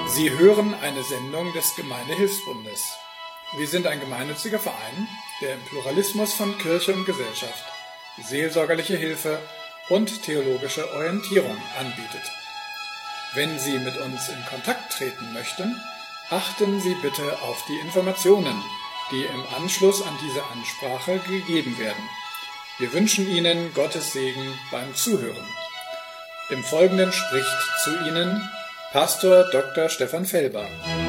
Sie hören eine Sendung des Gemeindehilfsbundes. Wir sind ein gemeinnütziger Verein, der im Pluralismus von Kirche und Gesellschaft seelsorgerliche Hilfe und theologische Orientierung anbietet. Wenn Sie mit uns in Kontakt treten möchten, achten Sie bitte auf die Informationen, die im Anschluss an diese Ansprache gegeben werden. Wir wünschen Ihnen Gottes Segen beim Zuhören. Im Folgenden spricht zu Ihnen Pastor Dr. Stefan Felber.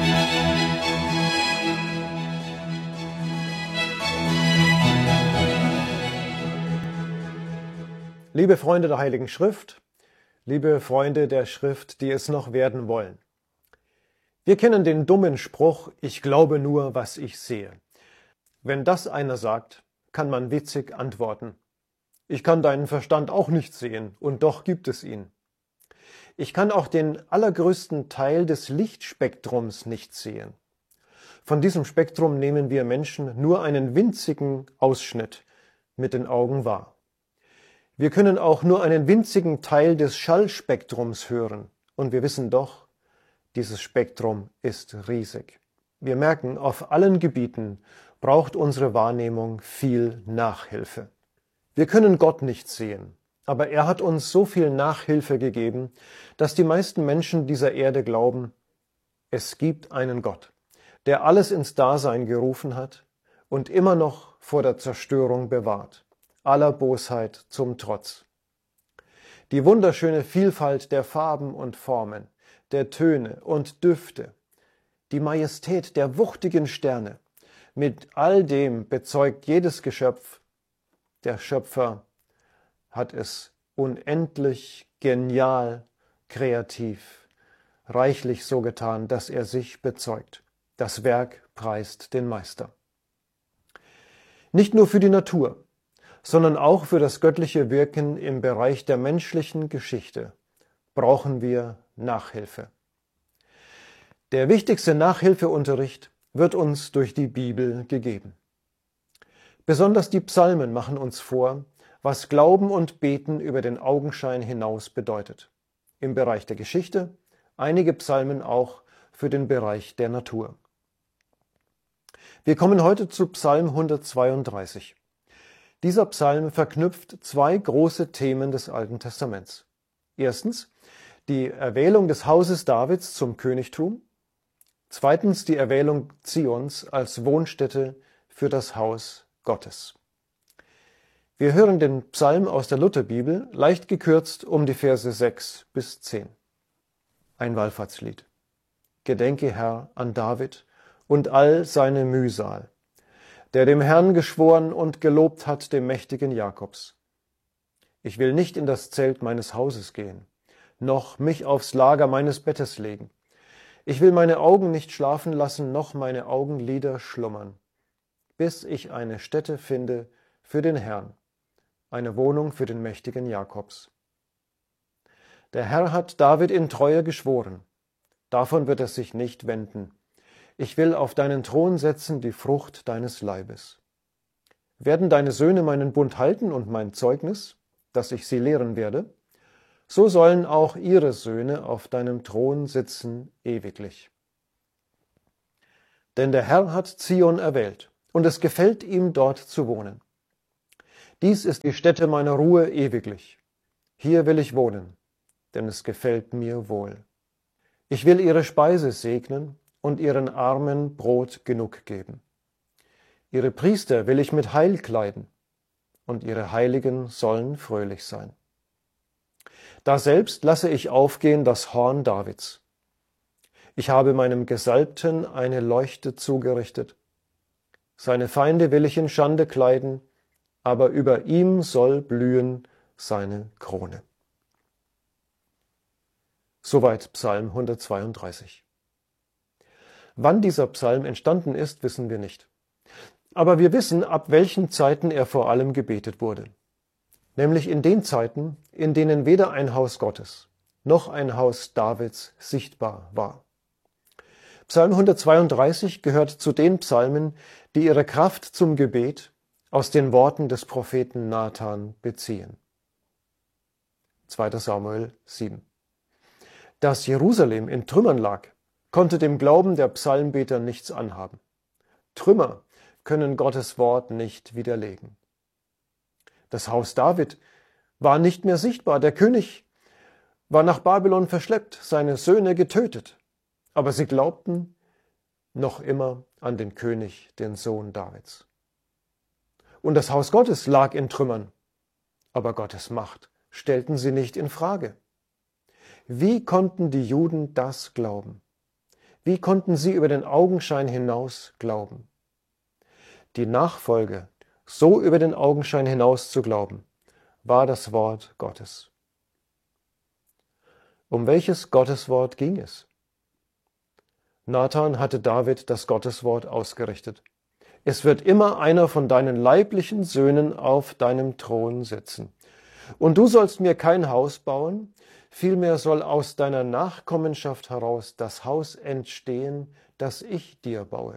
Liebe Freunde der Heiligen Schrift, liebe Freunde der Schrift, die es noch werden wollen. Wir kennen den dummen Spruch, ich glaube nur, was ich sehe. Wenn das einer sagt, kann man witzig antworten. Ich kann deinen Verstand auch nicht sehen, und doch gibt es ihn. Ich kann auch den allergrößten Teil des Lichtspektrums nicht sehen. Von diesem Spektrum nehmen wir Menschen nur einen winzigen Ausschnitt mit den Augen wahr. Wir können auch nur einen winzigen Teil des Schallspektrums hören, und wir wissen doch, dieses Spektrum ist riesig. Wir merken, auf allen Gebieten braucht unsere Wahrnehmung viel Nachhilfe. Wir können Gott nicht sehen, aber er hat uns so viel Nachhilfe gegeben, dass die meisten Menschen dieser Erde glauben, es gibt einen Gott, der alles ins Dasein gerufen hat und immer noch vor der Zerstörung bewahrt, aller Bosheit zum Trotz. Die wunderschöne Vielfalt der Farben und Formen, der Töne und Düfte, die Majestät der wuchtigen Sterne, mit all dem bezeugt jedes Geschöpf, der Schöpfer hat es unendlich, genial, kreativ, reichlich so getan, dass er sich bezeugt. Das Werk preist den Meister. Nicht nur für die Natur, sondern auch für das göttliche Wirken im Bereich der menschlichen Geschichte brauchen wir Nachhilfe. Der wichtigste Nachhilfeunterricht wird uns durch die Bibel gegeben. Besonders die Psalmen machen uns vor, was Glauben und Beten über den Augenschein hinaus bedeutet. Im Bereich der Geschichte, einige Psalmen auch für den Bereich der Natur. Wir kommen heute zu Psalm 132. Dieser Psalm verknüpft zwei große Themen des Alten Testaments. Erstens die Erwählung des Hauses Davids zum Königtum. Zweitens die Erwählung Zions als Wohnstätte für das Haus Gottes. Wir hören den Psalm aus der Lutherbibel, leicht gekürzt um die Verse 6 bis 10. Ein Wallfahrtslied. Gedenke, Herr, an David und all seine Mühsal, der dem Herrn geschworen und gelobt hat, dem mächtigen Jakobs. Ich will nicht in das Zelt meines Hauses gehen, noch mich aufs Lager meines Bettes legen. Ich will meine Augen nicht schlafen lassen, noch meine Augenlider schlummern, bis ich eine Stätte finde für den Herrn, eine Wohnung für den mächtigen Jakobs. Der Herr hat David in Treue geschworen, davon wird er sich nicht wenden. Ich will auf deinen Thron setzen die Frucht deines Leibes. Werden deine Söhne meinen Bund halten und mein Zeugnis, dass ich sie lehren werde? So sollen auch ihre Söhne auf deinem Thron sitzen ewiglich. Denn der Herr hat Zion erwählt, und es gefällt ihm, dort zu wohnen. Dies ist die Stätte meiner Ruhe ewiglich. Hier will ich wohnen, denn es gefällt mir wohl. Ich will ihre Speise segnen und ihren Armen Brot genug geben. Ihre Priester will ich mit Heil kleiden, und ihre Heiligen sollen fröhlich sein. Daselbst lasse ich aufgehen das Horn Davids. Ich habe meinem Gesalbten eine Leuchte zugerichtet. Seine Feinde will ich in Schande kleiden, aber über ihm soll blühen seine Krone. Soweit Psalm 132. Wann dieser Psalm entstanden ist, wissen wir nicht. Aber wir wissen, ab welchen Zeiten er vor allem gebetet wurde. Nämlich in den Zeiten, in denen weder ein Haus Gottes noch ein Haus Davids sichtbar war. Psalm 132 gehört zu den Psalmen, die ihre Kraft zum Gebet aus den Worten des Propheten Nathan beziehen. 2. Samuel 7. Dass Jerusalem in Trümmern lag, konnte dem Glauben der Psalmbeter nichts anhaben. Trümmer können Gottes Wort nicht widerlegen. Das Haus David war nicht mehr sichtbar. Der König war nach Babylon verschleppt, seine Söhne getötet. Aber sie glaubten noch immer an den König, den Sohn Davids. Und das Haus Gottes lag in Trümmern. Aber Gottes Macht stellten sie nicht in Frage. Wie konnten die Juden das glauben? Wie konnten sie über den Augenschein hinaus glauben? Die Nachfolge, so über den Augenschein hinaus zu glauben, war das Wort Gottes. Um welches Gotteswort ging es? Nathan hatte David das Gotteswort ausgerichtet. Es wird immer einer von deinen leiblichen Söhnen auf deinem Thron sitzen. Und du sollst mir kein Haus bauen, vielmehr soll aus deiner Nachkommenschaft heraus das Haus entstehen, das ich dir baue.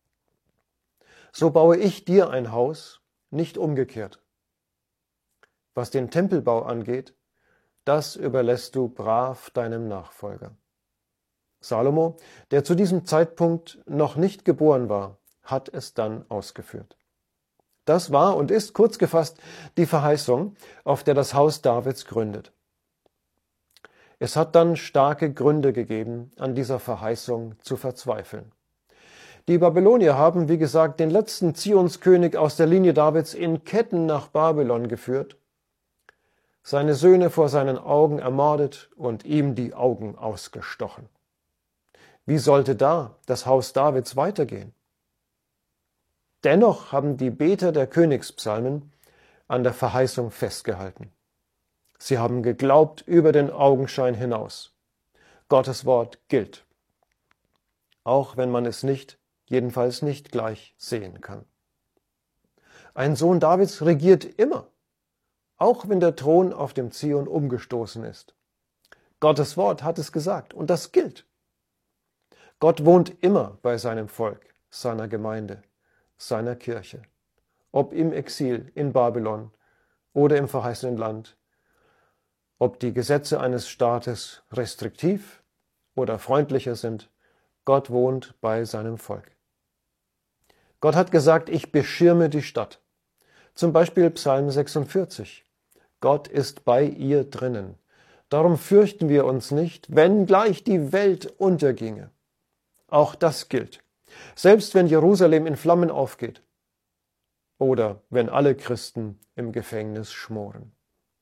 So baue ich dir ein Haus, nicht umgekehrt. Was den Tempelbau angeht, das überlässt du brav deinem Nachfolger. Salomo, der zu diesem Zeitpunkt noch nicht geboren war, hat es dann ausgeführt. Das war und ist kurz gefasst die Verheißung, auf der das Haus Davids gründet. Es hat dann starke Gründe gegeben, an dieser Verheißung zu verzweifeln. Die Babylonier haben, wie gesagt, den letzten Zionskönig aus der Linie Davids in Ketten nach Babylon geführt, seine Söhne vor seinen Augen ermordet und ihm die Augen ausgestochen. Wie sollte da das Haus Davids weitergehen? Dennoch haben die Beter der Königspsalmen an der Verheißung festgehalten. Sie haben geglaubt über den Augenschein hinaus. Gottes Wort gilt, auch wenn man es nicht, jedenfalls nicht gleich sehen kann. Ein Sohn Davids regiert immer, auch wenn der Thron auf dem Zion umgestoßen ist. Gottes Wort hat es gesagt und das gilt. Gott wohnt immer bei seinem Volk, seiner Gemeinde, seiner Kirche, ob im Exil in Babylon oder im verheißenen Land, ob die Gesetze eines Staates restriktiv oder freundlicher sind, Gott wohnt bei seinem Volk. Gott hat gesagt, ich beschirme die Stadt. Zum Beispiel Psalm 46. Gott ist bei ihr drinnen. Darum fürchten wir uns nicht, wenn gleich die Welt unterginge. Auch das gilt. Selbst wenn Jerusalem in Flammen aufgeht oder wenn alle Christen im Gefängnis schmoren.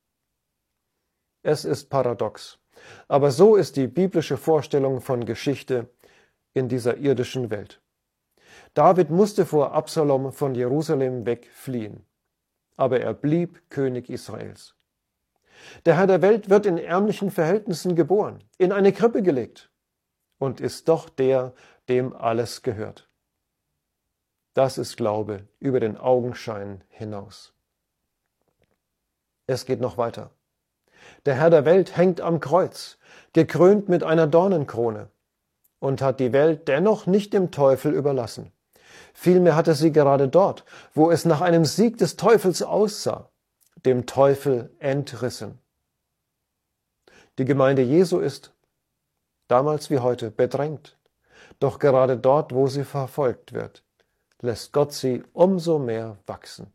Es ist paradox, aber so ist die biblische Vorstellung von Geschichte in dieser irdischen Welt. David musste vor Absalom von Jerusalem wegfliehen, aber er blieb König Israels. Der Herr der Welt wird in ärmlichen Verhältnissen geboren, in eine Krippe gelegt und ist doch der, dem alles gehört. Das ist Glaube über den Augenschein hinaus. Es geht noch weiter. Der Herr der Welt hängt am Kreuz, gekrönt mit einer Dornenkrone, und hat die Welt dennoch nicht dem Teufel überlassen. Vielmehr hat er sie gerade dort, wo es nach einem Sieg des Teufels aussah, dem Teufel entrissen. Die Gemeinde Jesu ist, damals wie heute, bedrängt. Doch gerade dort, wo sie verfolgt wird, lässt Gott sie umso mehr wachsen.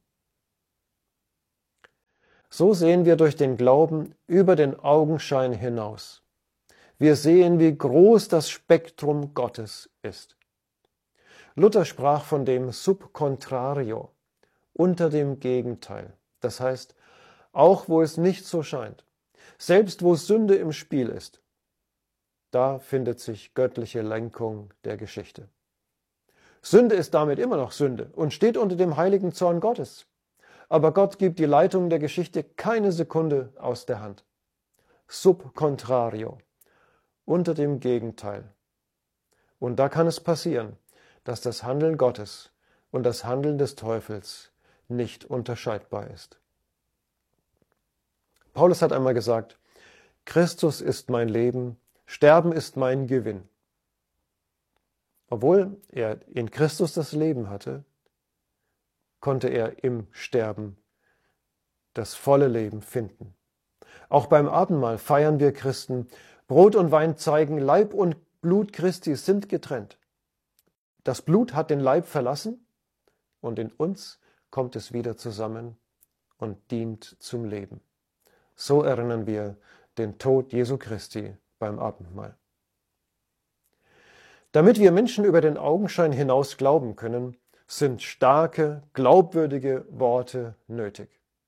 So sehen wir durch den Glauben über den Augenschein hinaus. Wir sehen, wie groß das Spektrum Gottes ist. Luther sprach von dem Sub contrario, unter dem Gegenteil. Das heißt, auch wo es nicht so scheint, selbst wo Sünde im Spiel ist, da findet sich göttliche Lenkung der Geschichte. Sünde ist damit immer noch Sünde und steht unter dem heiligen Zorn Gottes. Aber Gott gibt die Leitung der Geschichte keine Sekunde aus der Hand. Sub contrario, unter dem Gegenteil. Und da kann es passieren, dass das Handeln Gottes und das Handeln des Teufels nicht unterscheidbar ist. Paulus hat einmal gesagt, Christus ist mein Leben, Sterben ist mein Gewinn. Obwohl er in Christus das Leben hatte, konnte er im Sterben das volle Leben finden. Auch beim Abendmahl feiern wir Christen, Brot und Wein zeigen Leib und Blut Christi sind getrennt. Das Blut hat den Leib verlassen und in uns kommt es wieder zusammen und dient zum Leben. So erinnern wir den Tod Jesu Christi beim Abendmahl. Damit wir Menschen über den Augenschein hinaus glauben können, sind starke, glaubwürdige Worte nötig.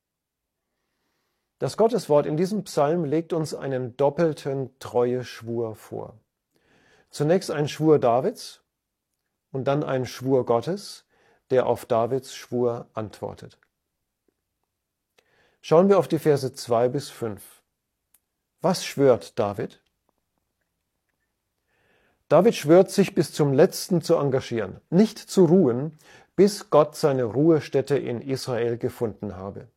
Das Gotteswort in diesem Psalm legt uns einen doppelten Treueschwur vor. Zunächst ein Schwur Davids und dann ein Schwur Gottes, der auf Davids Schwur antwortet. Schauen wir auf die Verse 2 bis 5. Was schwört David? David schwört, sich bis zum Letzten zu engagieren, nicht zu ruhen, bis Gott seine Ruhestätte in Israel gefunden habe.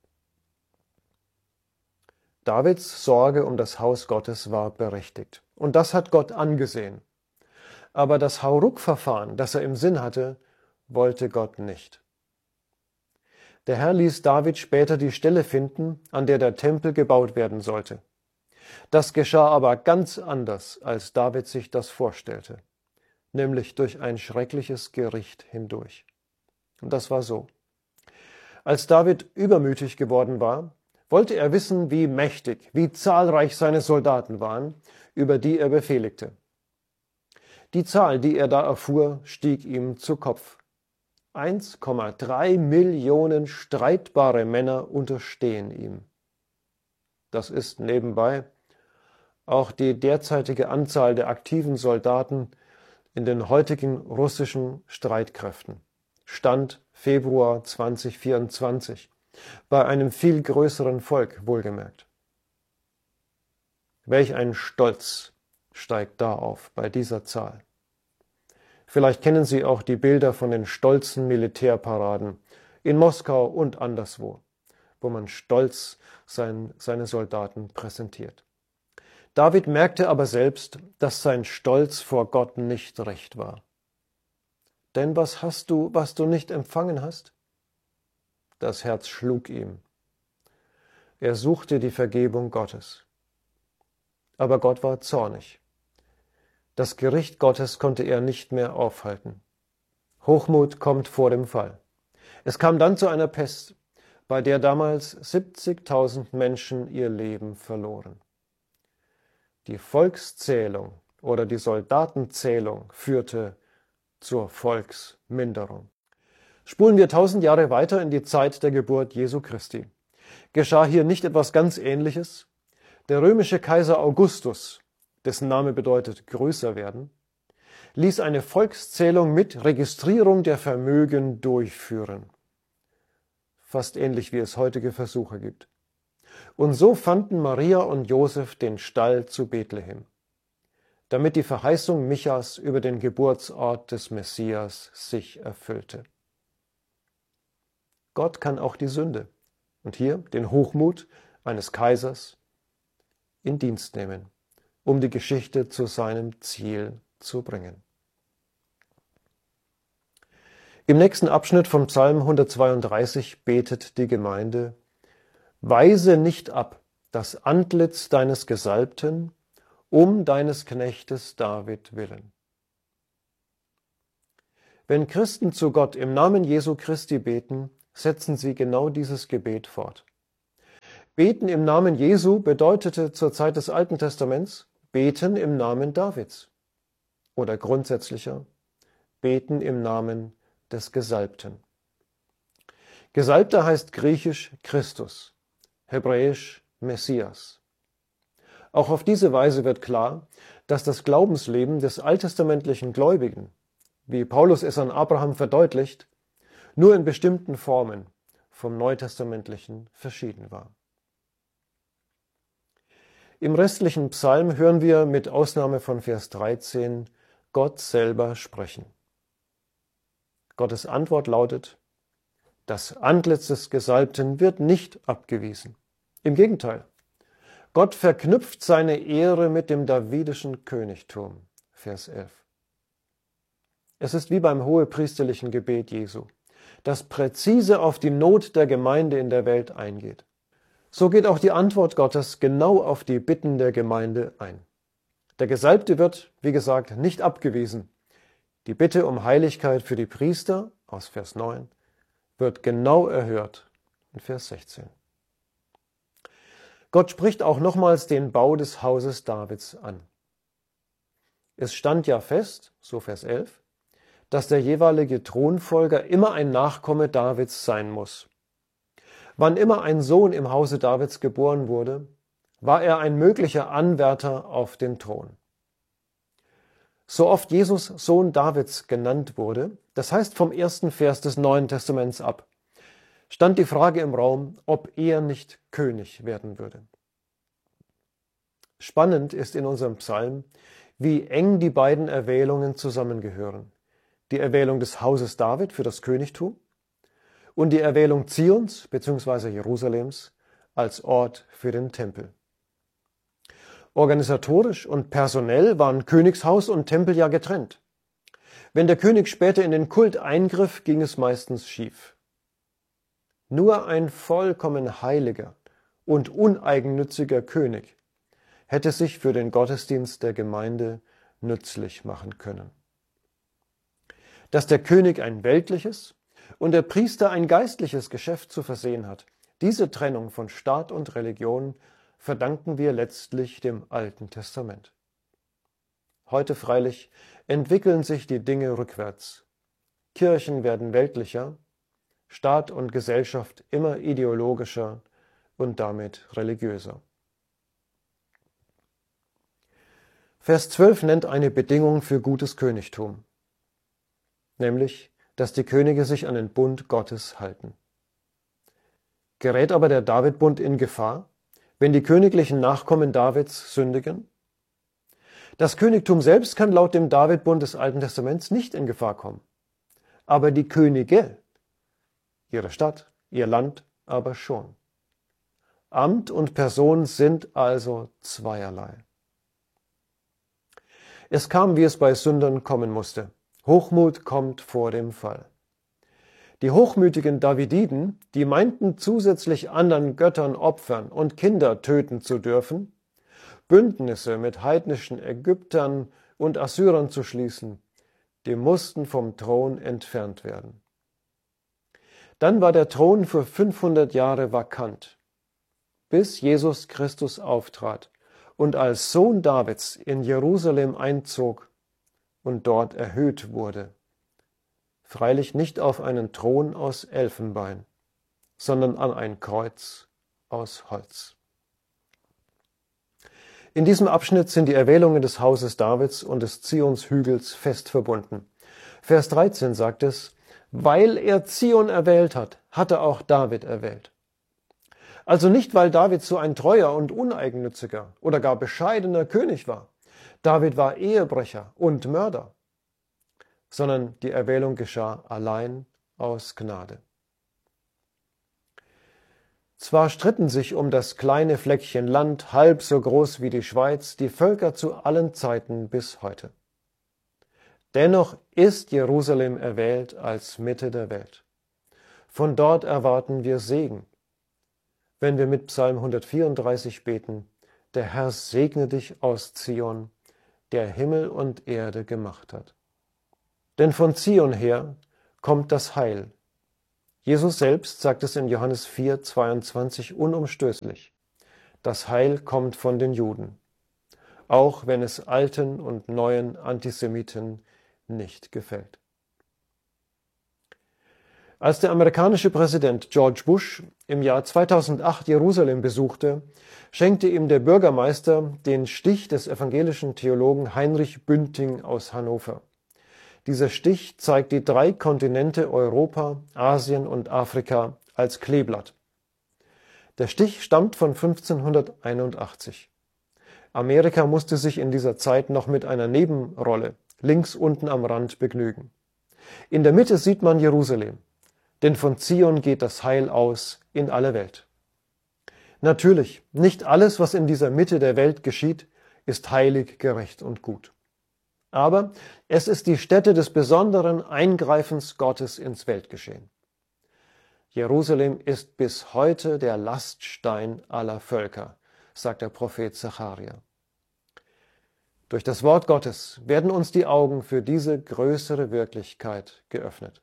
Davids Sorge um das Haus Gottes war berechtigt. Und das hat Gott angesehen. Aber das Hauruck-Verfahren, das er im Sinn hatte, wollte Gott nicht. Der Herr ließ David später die Stelle finden, an der der Tempel gebaut werden sollte. Das geschah aber ganz anders, als David sich das vorstellte, nämlich durch ein schreckliches Gericht hindurch. Und das war so. Als David übermütig geworden war, wollte er wissen, wie mächtig, wie zahlreich seine Soldaten waren, über die er befehligte. Die Zahl, die er da erfuhr, stieg ihm zu Kopf. 1,3 Millionen streitbare Männer unterstehen ihm. Das ist nebenbei auch die derzeitige Anzahl der aktiven Soldaten in den heutigen russischen Streitkräften. Stand Februar 2024. Bei einem viel größeren Volk, wohlgemerkt. Welch ein Stolz steigt da auf bei dieser Zahl. Vielleicht kennen Sie auch die Bilder von den stolzen Militärparaden in Moskau und anderswo, wo man stolz seine Soldaten präsentiert. David merkte aber selbst, dass sein Stolz vor Gott nicht recht war. Denn was hast du, was du nicht empfangen hast? Das Herz schlug ihm. Er suchte die Vergebung Gottes. Aber Gott war zornig. Das Gericht Gottes konnte er nicht mehr aufhalten. Hochmut kommt vor dem Fall. Es kam dann zu einer Pest, bei der damals 70.000 Menschen ihr Leben verloren. Die Volkszählung oder die Soldatenzählung führte zur Volksminderung. Spulen wir 1000 Jahre weiter in die Zeit der Geburt Jesu Christi. Geschah hier nicht etwas ganz Ähnliches? Der römische Kaiser Augustus, dessen Name bedeutet größer werden, ließ eine Volkszählung mit Registrierung der Vermögen durchführen. Fast ähnlich wie es heutige Versuche gibt. Und so fanden Maria und Josef den Stall zu Bethlehem, damit die Verheißung Michas über den Geburtsort des Messias sich erfüllte. Gott kann auch die Sünde und hier den Hochmut eines Kaisers in Dienst nehmen, um die Geschichte zu seinem Ziel zu bringen. Im nächsten Abschnitt vom Psalm 132 betet die Gemeinde: Weise nicht ab das Antlitz deines Gesalbten, um deines Knechtes David willen. Wenn Christen zu Gott im Namen Jesu Christi beten, setzen sie genau dieses Gebet fort. Beten im Namen Jesu bedeutete zur Zeit des Alten Testaments Beten im Namen Davids oder grundsätzlicher Beten im Namen des Gesalbten. Gesalbter heißt griechisch Christus, hebräisch Messias. Auch auf diese Weise wird klar, dass das Glaubensleben des alttestamentlichen Gläubigen, wie Paulus es an Abraham verdeutlicht, nur in bestimmten Formen vom neutestamentlichen verschieden war. Im restlichen Psalm hören wir mit Ausnahme von Vers 13 Gott selber sprechen. Gottes Antwort lautet: Das Antlitz des Gesalbten wird nicht abgewiesen. Im Gegenteil, Gott verknüpft seine Ehre mit dem davidischen Königtum. Vers 11. Es ist wie beim hohepriesterlichen Gebet Jesu, das präzise auf die Not der Gemeinde in der Welt eingeht. So geht auch die Antwort Gottes genau auf die Bitten der Gemeinde ein. Der Gesalbte wird, wie gesagt, nicht abgewiesen. Die Bitte um Heiligkeit für die Priester aus Vers 9 wird genau erhört in Vers 16. Gott spricht auch nochmals den Bau des Hauses Davids an. Es stand ja fest, so Vers 11, dass der jeweilige Thronfolger immer ein Nachkomme Davids sein muss. Wann immer ein Sohn im Hause Davids geboren wurde, war er ein möglicher Anwärter auf den Thron. So oft Jesus Sohn Davids genannt wurde, das heißt vom ersten Vers des Neuen Testaments ab, stand die Frage im Raum, ob er nicht König werden würde. Spannend ist in unserem Psalm, wie eng die beiden Erwählungen zusammengehören. Die Erwählung des Hauses David für das Königtum und die Erwählung Zions bzw. Jerusalems als Ort für den Tempel. Organisatorisch und personell waren Königshaus und Tempel ja getrennt. Wenn der König später in den Kult eingriff, ging es meistens schief. Nur ein vollkommen heiliger und uneigennütziger König hätte sich für den Gottesdienst der Gemeinde nützlich machen können. Dass der König ein weltliches und der Priester ein geistliches Geschäft zu versehen hat, diese Trennung von Staat und Religion verdanken wir letztlich dem Alten Testament. Heute freilich entwickeln sich die Dinge rückwärts. Kirchen werden weltlicher, Staat und Gesellschaft immer ideologischer und damit religiöser. Vers 12 nennt eine Bedingung für gutes Königtum, nämlich, dass die Könige sich an den Bund Gottes halten. Gerät aber der Davidbund in Gefahr, wenn die königlichen Nachkommen Davids sündigen? Das Königtum selbst kann laut dem Davidbund des Alten Testaments nicht in Gefahr kommen. Aber die Könige, ihre Stadt, ihr Land aber schon. Amt und Person sind also zweierlei. Es kam, wie es bei Sündern kommen musste. Hochmut kommt vor dem Fall. Die hochmütigen Davididen, die meinten zusätzlich anderen Göttern opfern und Kinder töten zu dürfen, Bündnisse mit heidnischen Ägyptern und Assyrern zu schließen, die mussten vom Thron entfernt werden. Dann war der Thron für 500 Jahre vakant, bis Jesus Christus auftrat und als Sohn Davids in Jerusalem einzog und dort erhöht wurde. Freilich nicht auf einen Thron aus Elfenbein, sondern an ein Kreuz aus Holz. In diesem Abschnitt sind die Erwählungen des Hauses Davids und des Zionshügels fest verbunden. Vers 13 sagt es, weil er Zion erwählt hat, hatte auch David erwählt. Also nicht, weil David so ein treuer und uneigennütziger oder gar bescheidener König war. David war Ehebrecher und Mörder, sondern die Erwählung geschah allein aus Gnade. Zwar stritten sich um das kleine Fleckchen Land, halb so groß wie die Schweiz, die Völker zu allen Zeiten bis heute. Dennoch ist Jerusalem erwählt als Mitte der Welt. Von dort erwarten wir Segen, wenn wir mit Psalm 134 beten, der Herr segne dich aus Zion, der Himmel und Erde gemacht hat. Denn von Zion her kommt das Heil. Jesus selbst sagt es in Johannes 4,22 unumstößlich. Das Heil kommt von den Juden, auch wenn es alten und neuen Antisemiten nicht gefällt. Als der amerikanische Präsident George Bush im Jahr 2008 Jerusalem besuchte, schenkte ihm der Bürgermeister den Stich des evangelischen Theologen Heinrich Bünting aus Hannover. Dieser Stich zeigt die 3 Kontinente Europa, Asien und Afrika als Kleeblatt. Der Stich stammt von 1581. Amerika musste sich in dieser Zeit noch mit einer Nebenrolle links unten am Rand begnügen. In der Mitte sieht man Jerusalem, denn von Zion geht das Heil aus in alle Welt. Natürlich, nicht alles, was in dieser Mitte der Welt geschieht, ist heilig, gerecht und gut. Aber es ist die Stätte des besonderen Eingreifens Gottes ins Weltgeschehen. Jerusalem ist bis heute der Laststein aller Völker, sagt der Prophet Zacharia. Durch das Wort Gottes werden uns die Augen für diese größere Wirklichkeit geöffnet.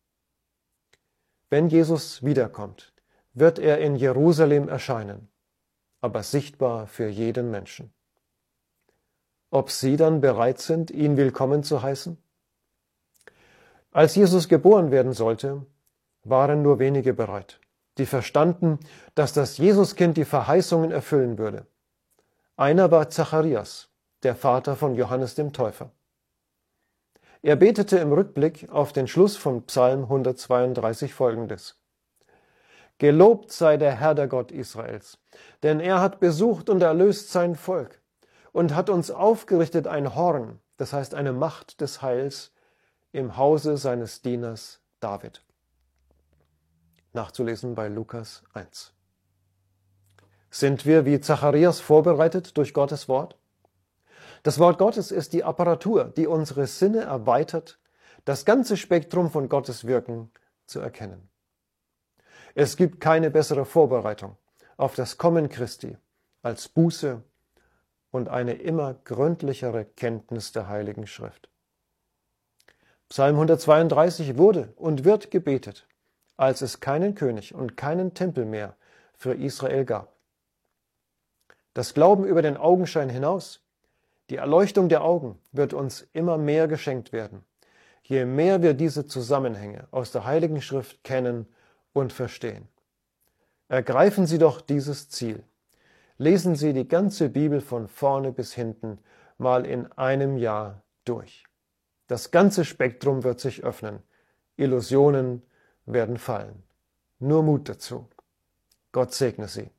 Wenn Jesus wiederkommt, wird er in Jerusalem erscheinen, aber sichtbar für jeden Menschen. Ob Sie dann bereit sind, ihn willkommen zu heißen? Als Jesus geboren werden sollte, waren nur wenige bereit, die verstanden, dass das Jesuskind die Verheißungen erfüllen würde. Einer war Zacharias, der Vater von Johannes dem Täufer. Er betete im Rückblick auf den Schluss von Psalm 132 Folgendes: Gelobt sei der Herr, der Gott Israels, denn er hat besucht und erlöst sein Volk und hat uns aufgerichtet ein Horn, das heißt eine Macht des Heils, im Hause seines Dieners David. Nachzulesen bei Lukas 1. Sind wir wie Zacharias vorbereitet durch Gottes Wort? Das Wort Gottes ist die Apparatur, die unsere Sinne erweitert, das ganze Spektrum von Gottes Wirken zu erkennen. Es gibt keine bessere Vorbereitung auf das Kommen Christi als Buße und eine immer gründlichere Kenntnis der Heiligen Schrift. Psalm 132 wurde und wird gebetet, als es keinen König und keinen Tempel mehr für Israel gab. Das Glauben über den Augenschein hinaus, die Erleuchtung der Augen, wird uns immer mehr geschenkt werden, je mehr wir diese Zusammenhänge aus der Heiligen Schrift kennen und verstehen. Ergreifen Sie doch dieses Ziel. Lesen Sie die ganze Bibel von vorne bis hinten mal in einem Jahr durch. Das ganze Spektrum wird sich öffnen. Illusionen werden fallen. Nur Mut dazu. Gott segne Sie.